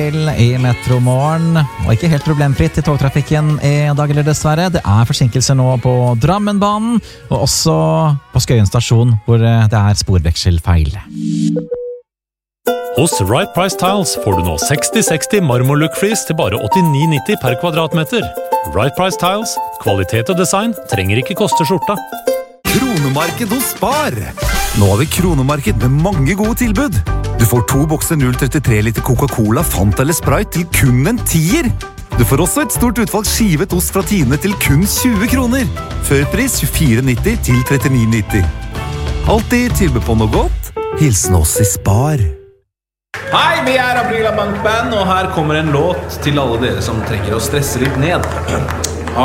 I Metromorgen, og ikke helt problemfritt I togtrafikken I dag eller dessverre. Det forsinkelser nå på Drammenbanen, og også på Skøyen stasjon, hvor det sporvekselfeil. Hos Right Price Tiles får du nå 60-60 marmorlook-flis til bare 89,90 per kvadratmeter. Right Price Tiles, kvalitet og design trenger ikke koste skjorta. Kronemarked hos Spar. Nå har vi kronemarked med mange gode tilbud. Du får 2 bokser 0,33 liter Coca-Cola, Fanta eller Sprite til kun en 10er. Du får også et stort utvalg skivet ost fra Tine til kun 20 kroner. Førpris 24,90 til 39,90. Alltid tilbud på noe godt. Hilsen oss I Spar. Hei, vi Aprila Bankband, og her kommer en låt til alle dere som trenger å stresse litt ned.